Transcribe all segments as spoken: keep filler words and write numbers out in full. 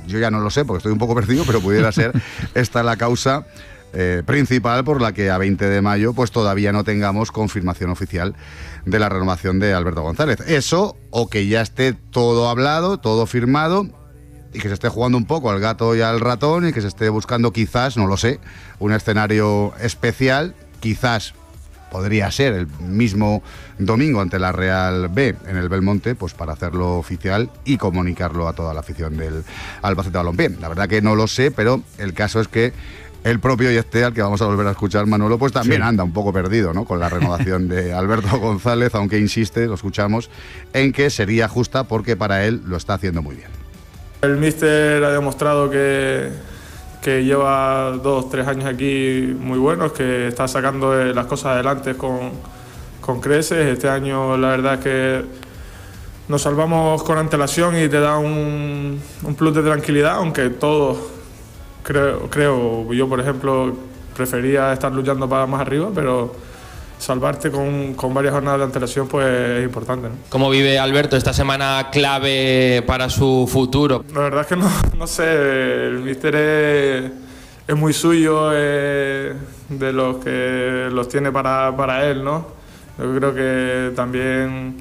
yo ya no lo sé porque estoy un poco perdido, pero pudiera ser esta la causa eh, principal por la que a veinte de mayo pues todavía no tengamos confirmación oficial de la renovación de Alberto González. Eso, o que ya esté todo hablado, todo firmado, y que se esté jugando un poco al gato y al ratón, y que se esté buscando quizás, no lo sé, un escenario especial, quizás podría ser el mismo domingo ante la Real B en el Belmonte, pues para hacerlo oficial y comunicarlo a toda la afición del Albacete Balompié. La verdad que no lo sé, pero el caso es que el propio Yeste, al que vamos a volver a escuchar, Manolo, pues también sí anda un poco perdido, ¿no?, con la renovación de Alberto González, aunque insiste, lo escuchamos, en que sería justa porque para él lo está haciendo muy bien. El míster ha demostrado que, que lleva dos, tres años aquí muy buenos, que está sacando las cosas adelante con, con creces. Este año la verdad es que nos salvamos con antelación y te da un, un plus de tranquilidad, aunque todos, creo, creo, yo por ejemplo, prefería estar luchando para más arriba, pero salvarte con, con varias jornadas de antelación pues es importante, ¿no? ¿Cómo vive Alberto esta semana clave para su futuro? La verdad es que no, no sé, el míster es, es muy suyo, es de los que los tiene para, para él, ¿no? Yo creo que también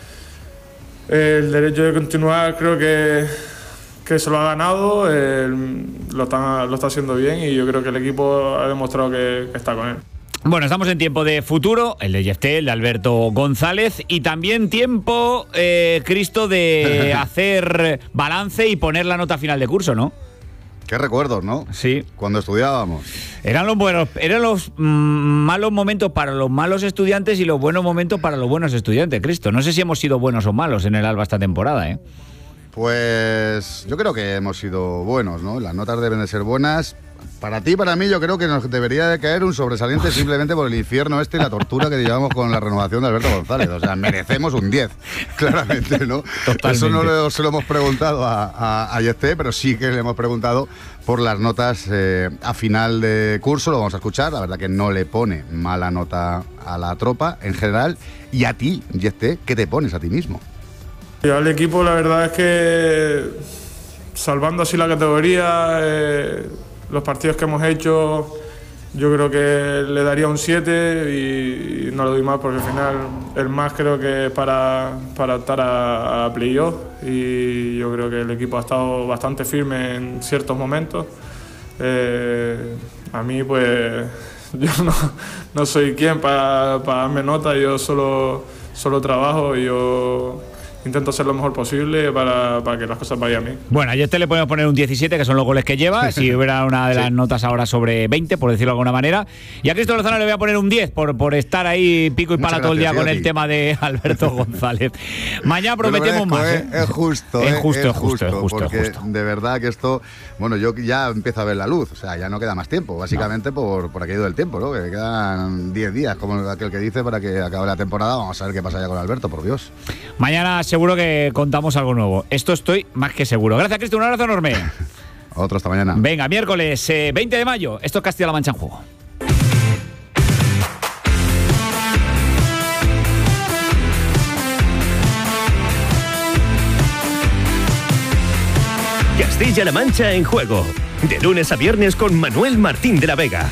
el derecho de continuar creo que, que se lo ha ganado, él lo, está, lo está haciendo bien y yo creo que el equipo ha demostrado que, que está con él. Bueno, estamos en tiempo de futuro, el de Yefté, el de Alberto González, y también tiempo, eh, Cristo, de hacer balance y poner la nota final de curso, ¿no? Qué recuerdos, ¿no? Sí. Cuando estudiábamos. Eran los buenos, eran los mm, malos momentos para los malos estudiantes y los buenos momentos para los buenos estudiantes, Cristo. No sé si hemos sido buenos o malos en el Alba esta temporada, ¿eh? Pues yo creo que hemos sido buenos, ¿no? Las notas deben de ser buenas. Para ti, para mí, yo creo que nos debería de caer un sobresaliente simplemente por el infierno este y la tortura que llevamos con la renovación de Alberto González. O sea, merecemos un diez, claramente, ¿no? Totalmente. Eso no lo, se lo hemos preguntado a, a, a Yefté, pero sí que le hemos preguntado por las notas eh, a final de curso. Lo vamos a escuchar. La verdad que no le pone mala nota a la tropa en general. Y a ti, Yefté, ¿qué te pones a ti mismo? Y al equipo, la verdad es que salvando así la categoría, eh, los partidos que hemos hecho, yo creo que le daría un siete y, y no lo doy más porque al final el más creo que es para, para optar a, a playoff y yo creo que el equipo ha estado bastante firme en ciertos momentos. Eh, a mí pues yo no, no soy quien para, para darme nota, yo solo, solo trabajo y yo intento hacer lo mejor posible para, para que las cosas vayan bien. Bueno, a este le podemos poner un diecisiete, que son los goles que lleva, si hubiera una de las sí. notas ahora sobre veinte, por decirlo de alguna manera. Y a Cristo Lozano le voy a poner un diez por, por estar ahí pico y pala Muchas todo el día con el tema de Alberto González. Mañana prometemos más. ¿eh? Es justo, es eh, justo, es justo, es justo, porque es justo. De verdad que esto, bueno, yo ya empiezo a ver la luz, o sea, ya no queda más tiempo, básicamente no. por, por aquello del tiempo, ¿no? Que quedan diez días, como aquel que dice, para que acabe la temporada. Vamos a ver qué pasa ya con Alberto, por Dios. Mañana seguro que contamos algo nuevo. Esto estoy más que seguro. Gracias, Cristo. Un abrazo enorme. Otro esta mañana. Venga, miércoles eh, veinte de mayo. Esto es Castilla-La Mancha en juego. Castilla-La Mancha en juego. De lunes a viernes con Manuel Martín de la Vega.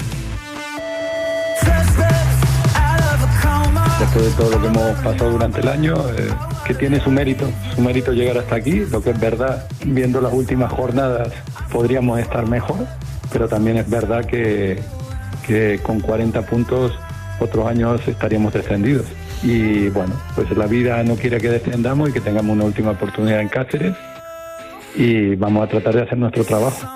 Después de todo lo que hemos pasado durante el año, eh, que tiene su mérito, su mérito llegar hasta aquí, lo que es verdad, viendo las últimas jornadas podríamos estar mejor, pero también es verdad que, que con cuarenta puntos otros años estaríamos descendidos. Y bueno, pues la vida no quiere que descendamos y que tengamos una última oportunidad en Cáceres y vamos a tratar de hacer nuestro trabajo.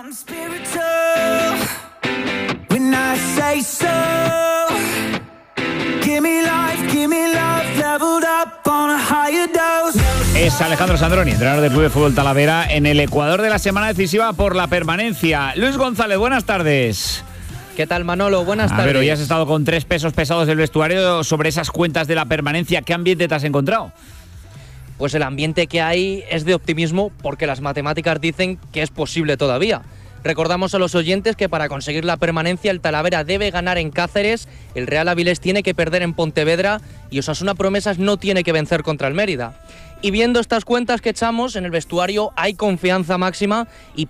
Es Alejandro Sandroni, entrenador del Club de Fútbol Talavera, en el Ecuador de la semana decisiva por la permanencia. Luis González, buenas tardes. ¿Qué tal, Manolo? Buenas tardes. A ver, hoy has estado con tres pesos pesados del vestuario sobre esas cuentas de la permanencia. ¿Qué ambiente te has encontrado? Pues el ambiente que hay es de optimismo porque las matemáticas dicen que es posible todavía. Recordamos a los oyentes que para conseguir la permanencia el Talavera debe ganar en Cáceres, el Real Avilés tiene que perder en Pontevedra y Osasuna Promesas no tiene que vencer contra el Mérida. Y viendo estas cuentas que echamos, en el vestuario hay confianza máxima y